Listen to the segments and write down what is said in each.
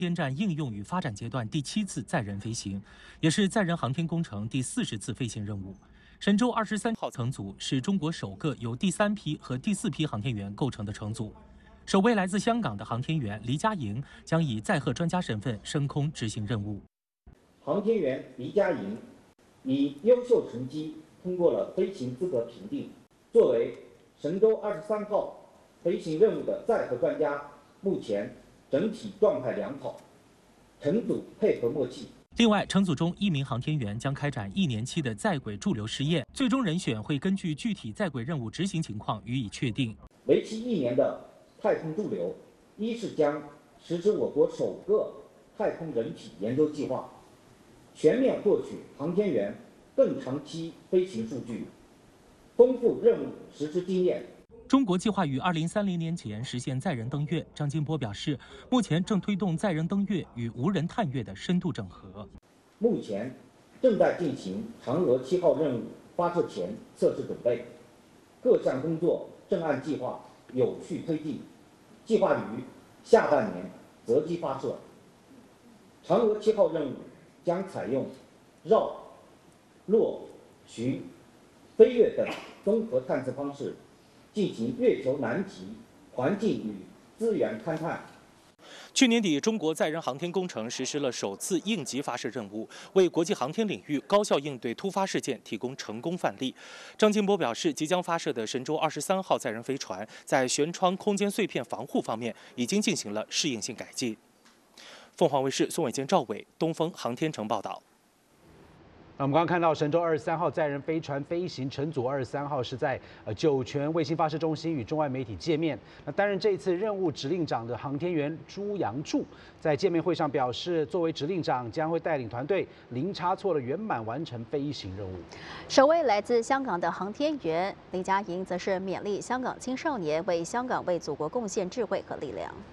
天站应用与发展阶段第7次载人飞行，也是载人航天工程第40次飞行任务。神舟23号乘组是中国首个由第3批和第4批航天员构成的乘组。首位来自香港的航天员黎佳莹将以载荷专家身份升空执行任务。 航天员黎佳莹以优秀成绩通过了飞行资格评定，作为神舟23号飞行任务的载荷专家，目前整体状态良好，乘组配合默契。 另外，乘组中1名航天员将开展1年期的在轨驻留试验，最终人选会根据具体在轨任务执行情况予以确定。 为期1年的太空驻留，一是将实施我国首个太空人体研究计划，全面获取航天员更长期飞行数据，丰富任务实施经验。 中国计划于2030年前实现载人登月。张金波表示，目前正推动载人登月与无人探月的深度整合。 目前正在进行嫦娥7号任务发射前测试准备，各项工作正按计划有序推进，计划于下半年择机发射。嫦娥7号任务将采用绕、落、巡、飞跃等综合探测方式，进行月球南极环境与资源勘探。 去年底，中国载人航天工程实施了首次应急发射任务，为国际航天领域高效应对突发事件提供成功范例。张金波表示，即将发射的神舟23号载人飞船在舷窗空间碎片防护方面已经进行了适应性改进。凤凰卫视宋伟坚、赵伟，东风航天城报道。 我们刚刚看到神舟23号载人飞船飞行乘组23号是在酒泉卫星发射中心与中外媒体见面。那担任这次任务指令长的航天员朱杨柱在见面会上表示，作为指令长将会带领团队零差错的圆满完成飞行任务。 首位来自香港的航天员黎佳莹则是勉励香港青少年为香港为祖国贡献智慧和力量。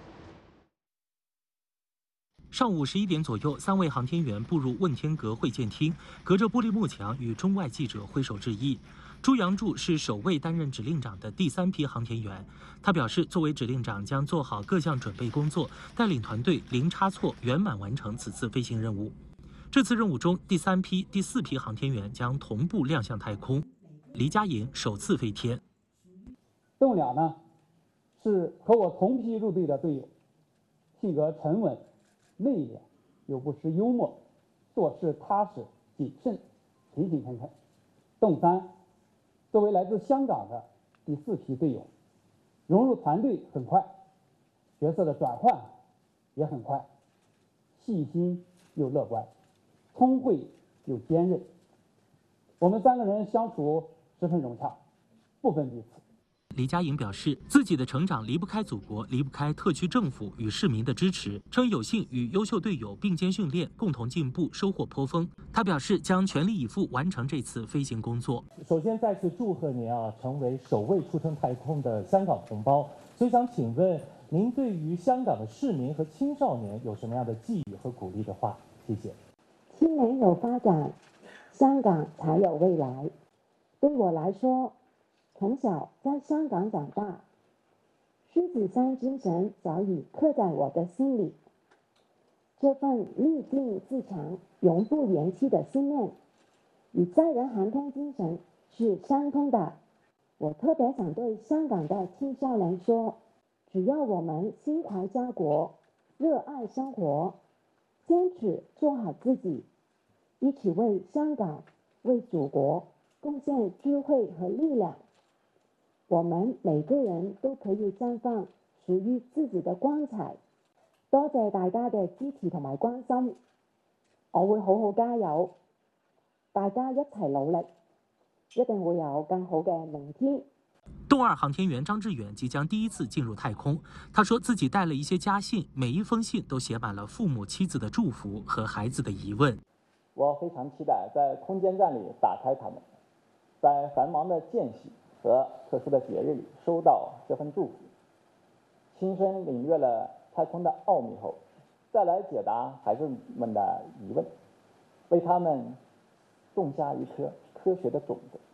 上午11点左右，3位航天员步入问天阁会见厅，隔着玻璃幕墙与中外记者挥手致意。朱杨柱是首位担任指令长的第3批航天员，他表示，作为指令长将做好各项准备工作，带领团队零差错圆满完成此次飞行任务。这次任务中，第3批、第4批航天员将同步亮相太空。黎佳莹首次飞天。 动俩呢，是和我同批入队的队友，性格沉稳、内敛又不失幽默，做事踏实谨慎、勤勤恳恳。动3，作为来自香港的第4批队友，融入团队很快，角色的转换也很快，细心又乐观，聪慧又坚韧。我们3个人相处十分融洽，不分彼此。 黎佳莹表示，自己的成长离不开祖国，离不开特区政府与市民的支持，称有幸与优秀队友并肩训练，共同进步，收获颇丰。他表示将全力以赴完成这次飞行工作。 首先再次祝贺您啊，成为首位出征太空的香港同胞。所以想请问您对于香港的市民和青少年有什么样的寄语和鼓励的话？谢谢。 青年有发展，香港才有未来。对我来说，从小在香港长大，狮子山精神早已刻在我的心里。这份立定自强、永不言弃的信念，与载人航天精神是相通的。我特别想对香港的青少年说，只要我们心怀家国，热爱生活，坚持做好自己，一起为香港、为祖国贡献智慧和力量，我們每個人都可以綻放屬於自己的光彩。多謝大家嘅支持同埋關心，我會好好加油，大家一齊努力，一定會有更好嘅明天。 动2航天员张志远即将第1次进入太空，他说自己带了一些家信，每一封信都写满了父母、妻子的祝福和孩子的疑问。 我非常期待在空间站里打开它们，在繁忙的间隙和特殊的节日里收到这份祝福，亲身领略了太空的奥秘后，再来解答孩子们的疑问，为他们种下一颗科学的种子。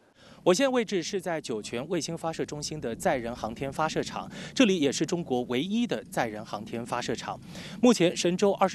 我现在位置是在酒泉卫星发射中心的载人航天发射场，这里也是中国唯一的载人航天发射场。目前神舟